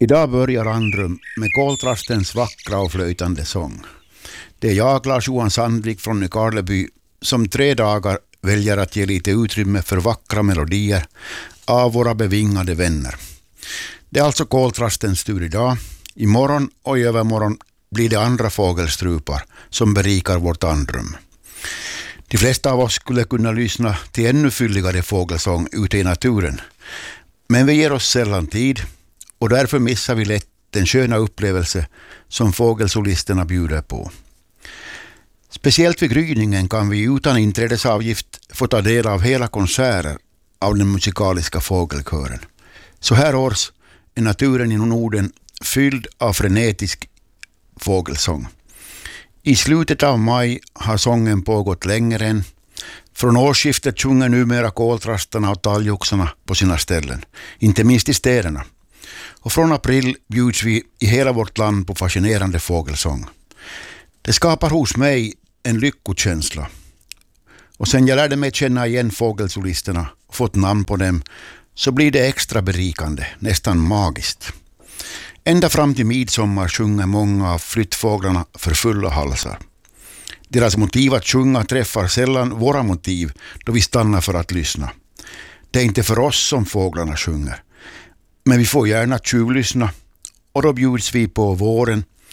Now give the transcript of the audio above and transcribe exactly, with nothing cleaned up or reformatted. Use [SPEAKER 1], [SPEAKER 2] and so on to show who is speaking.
[SPEAKER 1] Idag börjar Andrum med koltrastens vackra och flöjtande sång. Det är jag, Lars-Johan Sandvik från Nykarleby, som tre dagar väljer att ge lite utrymme för vackra melodier av våra bevingade vänner. Det är alltså koltrastens tur idag. Imorgon och i övermorgon blir det andra fågelstrupar som berikar vårt andrum. De flesta av oss skulle kunna lyssna till ännu fylligare fågelsång ute i naturen. Men vi ger oss sällan tid och därför missar vi lätt den sköna upplevelse som fågelsolisterna bjuder på. Speciellt vid gryningen kan vi utan inträdesavgift få ta del av hela konserter av den musikaliska fågelkören. Så här års är naturen i Norden fylld av frenetisk fågelsång. I slutet av maj har sången pågått längre än. Från årsskiftet sjunger numera koltrastarna och talgoxarna på sina ställen, inte minst i städerna. Och från april bjuds vi i hela vårt land på fascinerande fågelsång. Det skapar hos mig en lyckokänsla. Och sen jag lärde mig känna igen fågelsolisterna och fått namn på dem, så blir det extra berikande, nästan magiskt. Ända fram till midsommar sjunger många av flyttfåglarna för fulla halsar. Deras motiv att sjunga träffar sällan våra motiv då vi stannar för att lyssna. Det är inte för oss som fåglarna sjunger. Men vi får gärna tjuvlyssna och då bjuds vi på våren